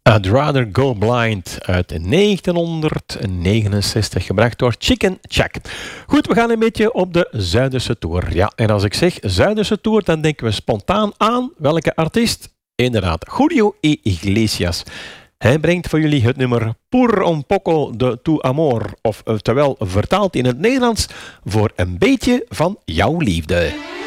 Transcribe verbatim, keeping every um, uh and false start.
I'd Rather Go Blind uit negentienhonderdnegenenzestig, gebracht door Chicken Shack. Goed, we gaan een beetje op de Zuiderse Tour. Ja, en als ik zeg Zuiderse Tour, dan denken we spontaan aan welke artiest? Inderdaad, Julio Iglesias. Hij brengt voor jullie het nummer Por un poco de tu amor, of terwijl vertaald in het Nederlands, voor een beetje van jouw liefde.